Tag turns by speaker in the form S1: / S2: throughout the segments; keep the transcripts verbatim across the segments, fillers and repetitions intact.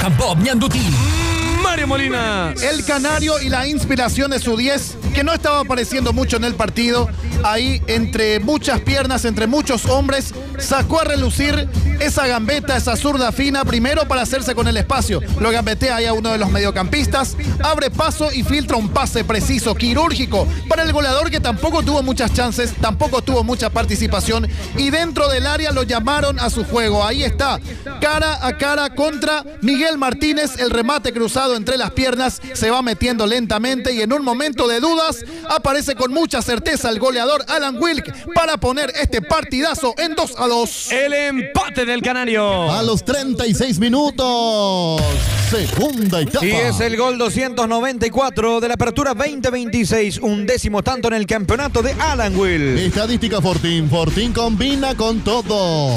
S1: and Pop Ñandutí.
S2: Mario Molina.
S3: El canario y la inspiración de su diez, que no estaba apareciendo mucho en el partido. Ahí, entre muchas piernas, entre muchos hombres, sacó a relucir esa gambeta, esa zurda fina, primero para hacerse con el espacio. Lo gambetea ahí a uno de los mediocampistas, abre paso y filtra un pase preciso, quirúrgico, para el goleador que tampoco tuvo muchas chances, tampoco tuvo mucha participación, y dentro del área lo llamaron a su juego. Ahí está, cara a cara contra Miguel Martínez, el remate cruzado entre las piernas, se va metiendo lentamente y en un momento de dudas aparece con mucha certeza el goleador Alan Wilk para poner este partidazo en dos a dos.
S2: El empate del canario.
S4: A los treinta y seis minutos, segunda etapa.
S5: Y es el gol doscientos noventa y cuatro de la apertura veinte veintiséis, un décimo tanto en el campeonato de Alan Wilk.
S4: Estadística Fortín, Fortín combina con todo.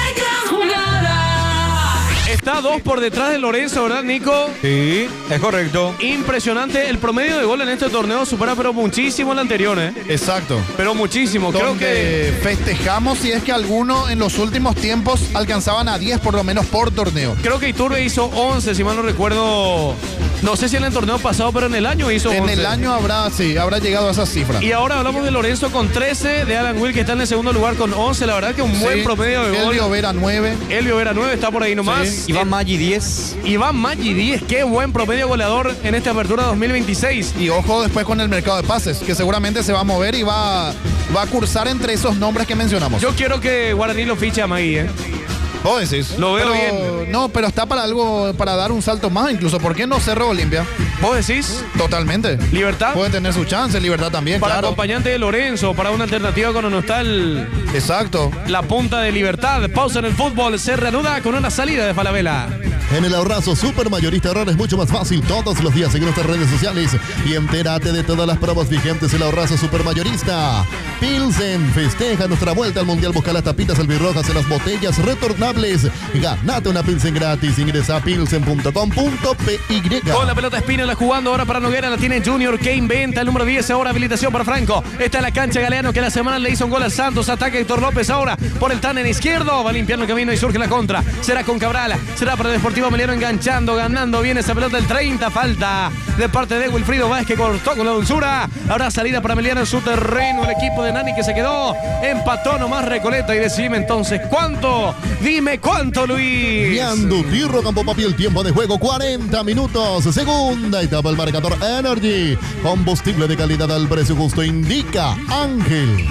S2: Está dos por detrás de Lorenzo, ¿verdad, Nico?
S5: Sí, es correcto.
S2: Impresionante. El promedio de gol en este torneo supera pero muchísimo el anterior, ¿eh?
S3: Exacto.
S2: Pero muchísimo. Creo
S3: Donde
S2: que
S3: festejamos si es que alguno en los últimos tiempos alcanzaban a diez por lo menos por torneo.
S2: Creo que Iturbe hizo once, si mal no recuerdo. No sé si en el torneo pasado, pero en el año hizo once.
S3: En el año habrá, sí, habrá llegado a esa cifra.
S2: Y ahora hablamos de Lorenzo con trece, de Alan Wilk que está en el segundo lugar con once. La verdad que un
S3: Sí,
S2: buen promedio de gol.
S3: Elvio Vera nueve.
S2: Elvio Vera nueve, está por ahí nomás.
S3: Sí.
S5: Iván Maggi diez.
S2: Iván Maggi diez, qué buen promedio goleador en esta apertura dos mil veintiséis.
S3: Y ojo después con el mercado de pases, que seguramente se va a mover y va, va a cursar entre esos nombres que mencionamos.
S2: Yo quiero que Guaraní lo fiche a Maggi, ¿eh?
S3: Vos decís.
S2: Lo veo
S3: Pero-
S2: bien.
S3: No, pero está para algo, para dar un salto más incluso. ¿Por qué no Cerro Olimpia?
S2: ¿Vos decís?
S3: Totalmente.
S2: ¿Libertad?
S3: Puede tener su chance, Libertad también,
S2: Para
S3: claro.
S2: acompañante de Lorenzo, para una alternativa cuando no está el-
S3: Exacto.
S2: la punta de Libertad. Pausa en el fútbol, se reanuda con una salida de Falabella.
S4: En el ahorrazo super mayorista ahorrar es mucho más fácil todos los días. Sigue nuestras redes sociales y entérate de todas las pruebas vigentes en el ahorrazo super mayorista. Pilsen festeja nuestra vuelta al mundial. Busca las tapitas albirrojas en las botellas retornables. Ganate una Pilsen gratis. Ingresa a pilsen punto com punto p y.
S2: Con la pelota Espínola jugando ahora para Noguera, la tiene Junior Kane Venta, el número diez, ahora habilitación para Franco. Está en la cancha Galeano, que la semana le hizo un gol al Santos. Ataca Héctor López ahora por el tan en izquierdo. Va limpiando el camino y surge la contra. Será con Cabral, será para el Deportivo Meliano enganchando, ganando. Viene esa pelota el treinta, falta de parte de Wilfrido Vázquez que cortó con la dulzura. Habrá salida para Meliano en su terreno. El equipo de Nani que se quedó, empató nomás Recoleta. Y decime entonces, ¿cuánto? Dime cuánto, Luis.
S4: Ñandutí, Campo Papi, el tiempo de juego cuarenta minutos. Segunda etapa, el marcador Energy. Combustible de calidad al precio justo, indica Ángel.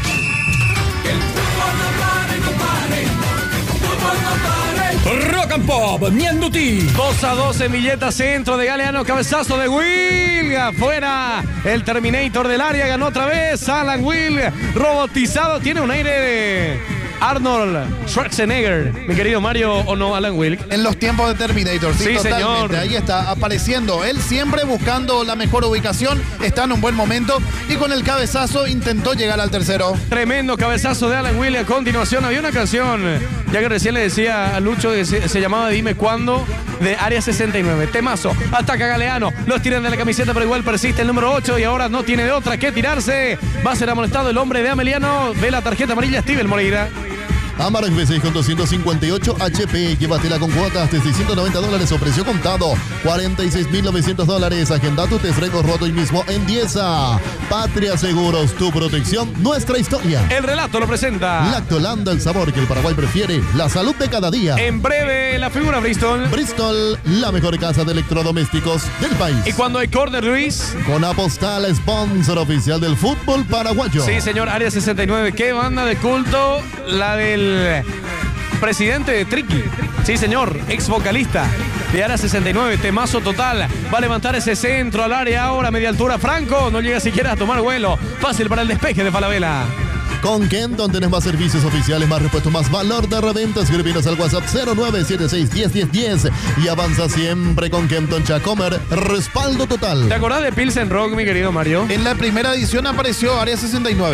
S1: Rock and Pop Ñandutí.
S2: dos a dos en Villeta, centro de Galeano, cabezazo de Will, afuera, el Terminator del área, ganó otra vez, Alan Will, robotizado, tiene un aire de Arnold Schwarzenegger, mi querido Mario, ¿o no, Alan Wilk?
S3: En los tiempos de Terminator, sí,
S2: Sí,
S3: totalmente.
S2: señor.
S3: Ahí está apareciendo. Él siempre buscando la mejor ubicación, está en un buen momento y con el cabezazo intentó llegar al tercero.
S2: Tremendo cabezazo de Alan Will. A continuación había una canción, ya que recién le decía a Lucho que se, se llamaba Dime Cuándo, de Área sesenta y nueve. Temazo, ataca Galeano, los tiran de la camiseta, pero igual persiste el número ocho y ahora no tiene de otra que tirarse. Va a ser amonestado el hombre de Ameliano, ve la tarjeta amarilla Steven Moreira.
S4: Amarok V seis con doscientos cincuenta y ocho H P, llévatela con cuotas de seiscientos noventa dólares o precio contado, cuarenta y seis mil novecientos dólares. Agenda tu test drive roto hoy mismo en Dieza. Patria Seguros, tu protección, nuestra historia.
S2: El relato lo presenta
S4: Lactolanda, el sabor que el Paraguay prefiere, la salud de cada día.
S2: en breve la figura Bristol.
S4: Bristol, la mejor casa de electrodomésticos del país.
S2: Y cuando hay corner, Luis.
S4: Con Apostal, sponsor oficial del fútbol paraguayo.
S2: Sí, señor, Área sesenta y nueve. Qué banda de culto, la del presidente de Triqui. Sí, señor, ex vocalista de Área sesenta y nueve. Temazo total. Va a levantar ese centro al área ahora, media altura. Franco no llega siquiera a tomar vuelo. Fácil para el despeje de Falabella.
S4: Con Kenton tenés más servicios oficiales, más repuestos, más valor de reventa. Escribinos al WhatsApp cero nueve siete seis, diez, diez, diez y avanza siempre con Kenton Chacomer. Respaldo total.
S2: ¿Te acordás de Pilsen Rock, mi querido Mario?
S3: En la primera edición apareció Área sesenta y nueve.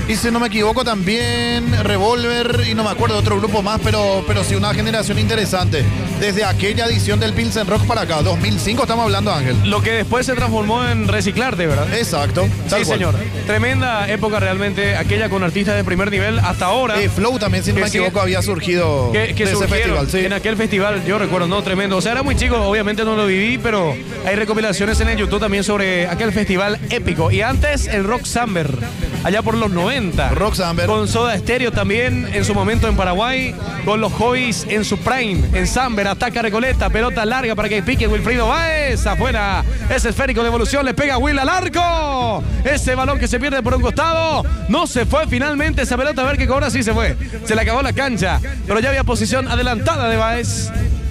S3: Y si no me equivoco también Revolver y no me acuerdo de otro grupo más, pero, pero sí una generación interesante. Desde aquella edición del Pilsen Rock para acá, dos mil cinco estamos hablando, Ángel.
S2: Lo que después se transformó en Reciclarte, ¿verdad?
S3: Exacto.
S2: Sí, señor. Tremenda época realmente, aquella con artistas de primer nivel hasta ahora.
S3: Eh, Flow también, si no me
S2: sí,
S3: equivoco, había surgido
S2: que, que
S3: de ese festival. Sí.
S2: En aquel festival, yo recuerdo, no, tremendo. O sea, era muy chico, obviamente no lo viví, pero hay recopilaciones en el YouTube también sobre aquel festival épico. Y antes, el Rock Samber, allá por los noventa.
S3: Rock Samber.
S2: Con Soda Stereo también en su momento en Paraguay, con los Hobbies en su prime, en Samber, ataca Recoleta, pelota larga para que pique Wilfrido Báez, afuera, ese esférico de evolución, le pega Will al arco, ese balón que se pierde por un costado, no se fue finalmente esa pelota, a ver qué cobra, sí se fue, se le acabó la cancha, pero ya había posición adelantada de Báez.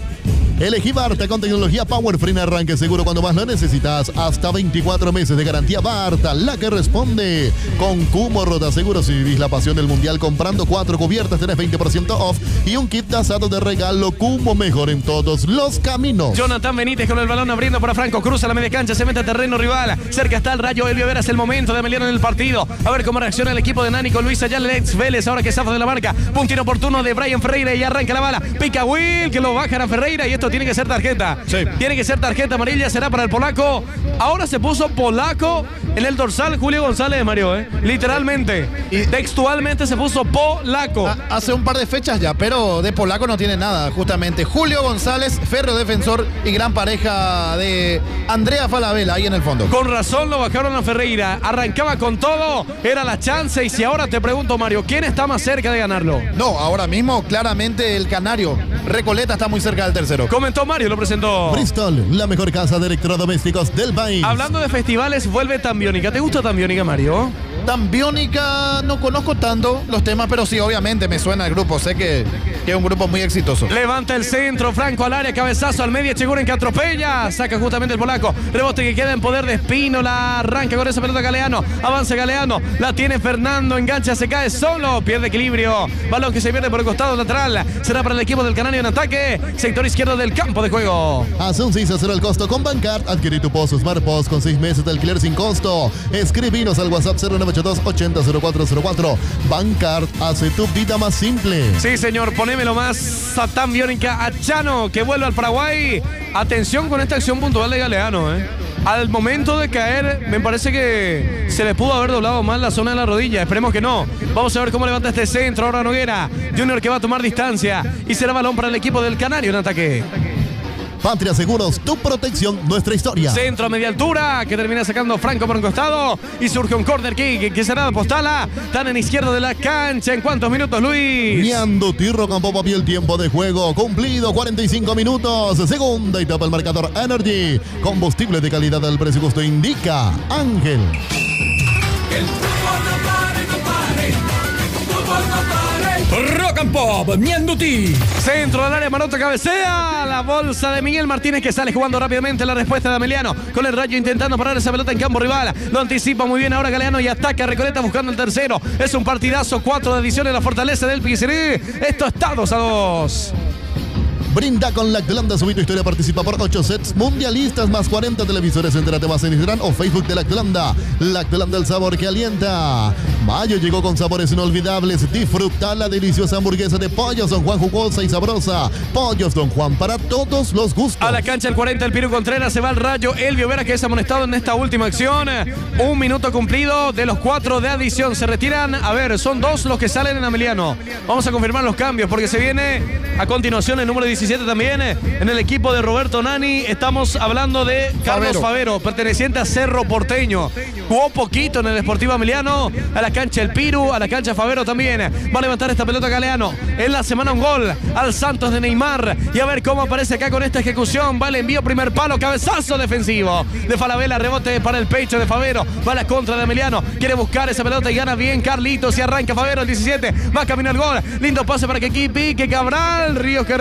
S4: Elegí Barta con tecnología Power Free, arranque seguro cuando más lo necesitas. Hasta veinticuatro meses de garantía Barta, la que responde. Con Cumo Rota Seguro, si vivís la pasión del mundial, comprando cuatro cubiertas tenés veinte por ciento off y un kit de asado de regalo. Cumo, mejor en todos los caminos.
S2: Jonathan Benítez con el balón abriendo para Franco, cruza la media cancha, se mete a terreno rival. Cerca está el Rayo Elvio Vera, es el momento de Emiliano en el partido. A ver cómo reacciona el equipo de Nani con Luis Ayala, Lex Vélez, ahora que zafa de la marca. Punto inoportuno de Brian Ferreira y arranca la bala. Pica Will, que lo bajan a Ferreira y esto tiene que ser tarjeta.
S3: Sí.
S2: Tiene que ser tarjeta amarilla, será para el polaco. Ahora se puso polaco en el dorsal Julio González, Mario, ¿eh? Literalmente. Y textualmente se puso polaco.
S3: A, hace un par de fechas ya, pero de polaco no tiene nada, justamente. Julio González, férreo defensor y gran pareja de Andrea Falabella ahí en el fondo.
S2: Con razón lo bajaron a Ferreira. Arrancaba con todo, era la chance. Y si ahora te pregunto, Mario, ¿quién está más cerca de ganarlo?
S3: No, ahora mismo claramente el canario. Recoleta está muy cerca del tercero.
S2: Comentó Mario, lo presentó.
S4: Bristol, la mejor casa de electrodomésticos del país.
S2: Hablando de festivales, vuelve Tambiónica. ¿Te gusta Tambiónica, Mario?
S3: Tambiónica no conozco tanto los temas, pero sí, obviamente me suena el grupo. Sé que, que es un grupo muy exitoso.
S2: Levanta el centro, Franco al área, cabezazo al medio, Cheguren que atropella. Saca justamente el polaco. Rebote que queda en poder de Espínola. Arranca con esa pelota Galeano. Avanza Galeano. La tiene Fernando. Engancha, se cae solo. Pierde equilibrio. Balón que se pierde por el costado lateral. Será para el equipo del Canario en ataque. Sector izquierdo del campo de juego.
S4: Haz un seis a cero el costo con Bancard. Adquirí tu post Smart Post con seis meses de alquiler sin costo. Escribinos al WhatsApp cero nueve ocho dos ochenta cero cuatro cero cuatro. Bancard hace tu vida más simple.
S2: Sí, señor, ponémelo más. Satán Biónica a Chano, que vuelve al Paraguay. Atención con esta acción puntual de Galeano, ¿eh? Al momento de caer, me parece que se le pudo haber doblado mal la zona de la rodilla. Esperemos que no. Vamos a ver cómo levanta este centro. Ahora Noguera. Junior que va a tomar distancia. Y será balón para el equipo del Canario en ataque.
S4: Patria Seguros, tu protección, nuestra historia.
S2: Centro a media altura, que termina sacando Franco por un costado. Y surge un corner kick, que será de Postala. Están en izquierda de la cancha. ¿En cuántos minutos, Luis?
S4: Niando Tirro Campo Papi, el tiempo de juego cumplido, cuarenta y cinco minutos. Segunda etapa, el marcador Energy. Combustible de calidad al precio justo, indica Ángel.
S1: El fútbol no pare, no pare. El fútbol no pare. Rock and Pop, Mianduti.
S2: Centro del área, Maroto cabecea. La bolsa de Miguel Martínez que sale jugando rápidamente. La respuesta de Ameliano con el Rayo intentando parar esa pelota en campo rival. Lo anticipa muy bien ahora Galeano y ataca a Recoleta buscando el tercero. Es un partidazo, cuatro de adición en la fortaleza del Pizzerí. Esto está dos a dos.
S4: Brinda con Lactolanda, sube tu historia, participa por ocho sets mundialistas más cuarenta televisores. Entérate más en Instagram o Facebook de Lactolanda. Lactolanda, el sabor que alienta. Mayo llegó con sabores inolvidables. Disfruta la deliciosa hamburguesa de Pollos Don Juan, jugosa y sabrosa. Pollos Don Juan, para todos los gustos.
S2: A la cancha el cuarenta, el Piru Contreras, se va al Rayo. Elvio Vera que es amonestado en esta última acción. Un minuto cumplido de los cuatro de adición. Se retiran, a ver, son dos los que salen en Ameliano. Vamos a confirmar los cambios porque se viene a continuación el número diecisiete también en el equipo de Roberto Nani. Estamos hablando de Carlos Favero, Favero perteneciente a Cerro Porteño. Jugó poquito en el Sportivo Ameliano. A la cancha el Piru, a la cancha Favero también. Va a levantar esta pelota Galeano. En la semana un gol al Santos de Neymar. Y a ver cómo aparece acá con esta ejecución. Va el envío, primer palo, cabezazo defensivo de Falabella, rebote para el pecho de Favero. Va la contra de Ameliano. Quiere buscar esa pelota y gana bien Carlitos. Y arranca Favero el diecisiete. Va a caminar el gol. Lindo pase para que aquí pique Cabral. Ríos que recorta.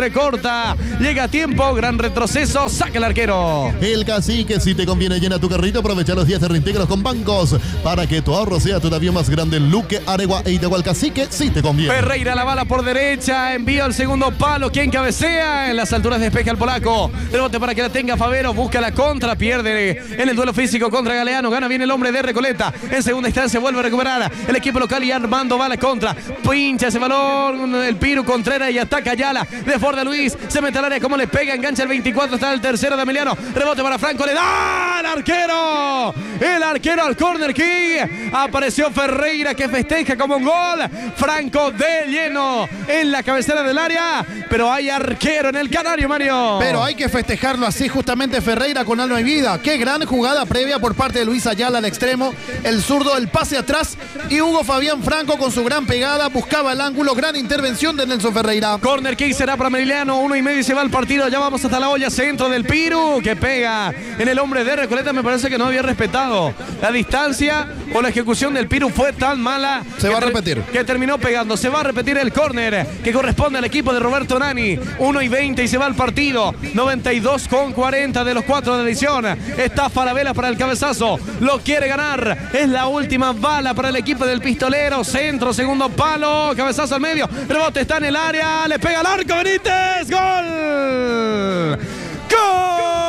S2: pelota. Llega a tiempo, gran retroceso, saca el arquero.
S4: El Cacique, si te conviene, llena tu carrito, aprovecha los días de reintegros con bancos para que tu ahorro sea todavía más grande. Luque, Aregua e Itagual. Cacique, si te conviene.
S2: Ferreira la bala por derecha, envía el segundo palo, quien cabecea, en las alturas despeja el polaco. Rebote para que la tenga Favero, busca la contra, pierde en el duelo físico contra Galeano, gana bien el hombre de Recoleta. En segunda instancia vuelve a recuperar el equipo local y Armando va a la contra. Pincha ese balón, el Piru Contreras y ataca Ayala. Desborda Luis, se mete al área, como le pega, engancha el veinticuatro, está el tercero de Emiliano. Rebote para Franco, le da al arquero. El arquero al corner kick. Apareció Ferreira que festeja como un gol. Franco de lleno en la cabecera del área, pero hay arquero en el Canario, Mario.
S3: Pero hay que festejarlo así, justamente Ferreira con alma y vida. Qué gran jugada previa por parte de Luis Ayala al extremo. El zurdo, el pase atrás y Hugo Fabián Franco con su gran pegada buscaba el ángulo. Gran intervención de Nelson Ferreira.
S2: Corner kick será para Emiliano, uno y medio y se va el partido. Ya vamos hasta la olla, centro del Piru que pega en el hombre de Recoleta. Me parece que no había respetado la distancia o la ejecución del Piru fue tan mala.
S3: Se va a repetir.
S2: Que terminó pegando. Se va a repetir el córner que corresponde al equipo de Roberto Nani. uno y veinte y se va el partido. noventa y dos con cuarenta de los cuatro de edición. Está Falabella para el cabezazo. Lo quiere ganar. Es la última bala para el equipo del pistolero. Centro, segundo palo. Cabezazo al medio. Rebote está en el área. Le pega al arco Benítez. ¡Gol! ¡Gol!